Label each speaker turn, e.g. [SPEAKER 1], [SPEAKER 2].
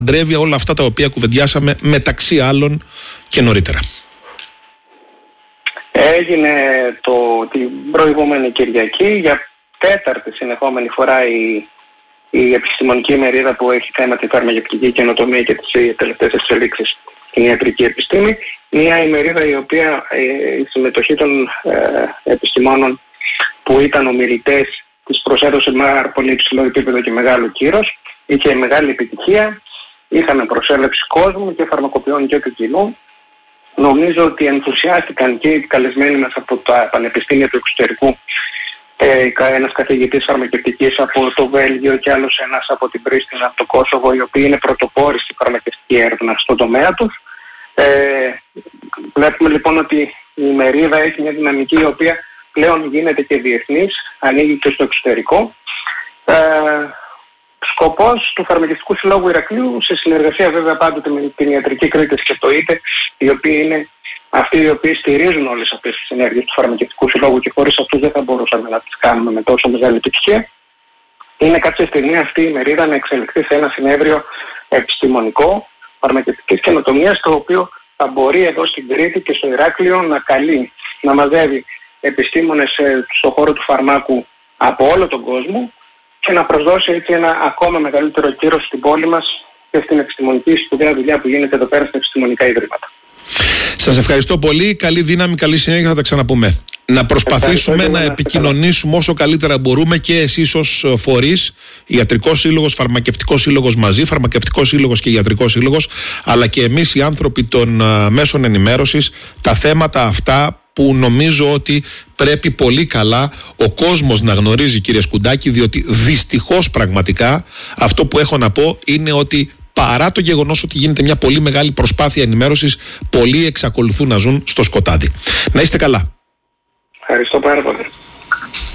[SPEAKER 1] παντρεύει όλα αυτά τα οποία κουβεντιάσαμε μεταξύ άλλων και νωρίτερα.
[SPEAKER 2] Έγινε την προηγούμενη Κυριακή για τέταρτη συνεχόμενη φορά η επιστημονική ημερίδα που έχει θέμα τη φαρμακευτική καινοτομία και τις τελευταίες εξελίξεις στην ιατρική επιστήμη. Μια ημερίδα η οποία η συμμετοχή των επιστημόνων που ήταν ομιλητές της προσέδωσε με πολύ υψηλό επίπεδο και μεγάλο κύρος. Είχε μεγάλη επιτυχία. Είχαμε προσέλευση κόσμου και φαρμακοποιών και του κοινού. Νομίζω ότι ενθουσιάστηκαν και οι καλεσμένοι μας από τα πανεπιστήμια του εξωτερικού, ένας καθηγητής φαρμακευτικής από το Βέλγιο και άλλος ένας από την Πρίστινα, από το Κόσοβο, οι οποίοι είναι πρωτοπόροι στη φαρμακευτική έρευνα στον τομέα τους. Βλέπουμε λοιπόν ότι η ημερίδα έχει μια δυναμική η οποία πλέον γίνεται και διεθνής, ανοίγει και στο εξωτερικό. Σκοπός του Φαρμακευτικού Συλλόγου Ηρακλείου, σε συνεργασία βέβαια πάντοτε με την Ιατρική Κρήτης και το ΙΤΕ, οι οποίοι είναι αυτοί οι οποίοι στηρίζουν όλες αυτές τις ενέργειες του Φαρμακευτικού Συλλόγου και χωρίς αυτούς δεν θα μπορούσαμε να τις κάνουμε με τόσο μεγάλη επιτυχία, είναι κάποια στιγμή αυτή η ημερίδα να εξελιχθεί σε ένα συνέδριο επιστημονικό φαρμακευτικής καινοτομίας, το οποίο θα μπορεί εδώ στην Κρήτη και στο Ηράκλειο να καλεί, να μαζεύει επιστήμονες στον χώρο του φαρμάκου από όλο τον κόσμο και να προσδώσει έτσι ένα ακόμα μεγαλύτερο κύρος στην πόλη μας και στην επιστημονική σπουδαία δουλειά που γίνεται εδώ πέρα στα επιστημονικά ιδρύματα.
[SPEAKER 1] Σας ευχαριστώ πολύ. Καλή δύναμη, καλή συνέχεια, θα τα ξαναπούμε. Να προσπαθήσουμε να επικοινωνήσουμε όσο καλύτερα μπορούμε και εσείς ως φορείς, Ιατρικός Σύλλογος, Φαρμακευτικός Σύλλογος μαζί, Φαρμακευτικός Σύλλογος και Ιατρικός Σύλλογος, αλλά και εμείς οι άνθρωποι των μέσων ενημέρωσης, τα θέματα αυτά που νομίζω ότι πρέπει πολύ καλά ο κόσμος να γνωρίζει, κύριε Σκουντάκη, διότι δυστυχώς πραγματικά αυτό που έχω να πω είναι ότι παρά το γεγονός ότι γίνεται μια πολύ μεγάλη προσπάθεια ενημέρωσης, πολλοί εξακολουθούν να ζουν στο σκοτάδι. Να είστε καλά.
[SPEAKER 2] Ευχαριστώ πάρα πολύ.